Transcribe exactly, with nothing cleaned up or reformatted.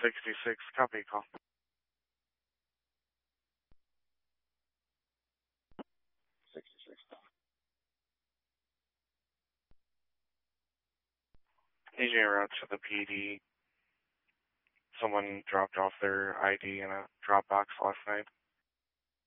sixty-six, copy call. sixty-six. A J route to the P D. Someone dropped off their I D in a Dropbox last night.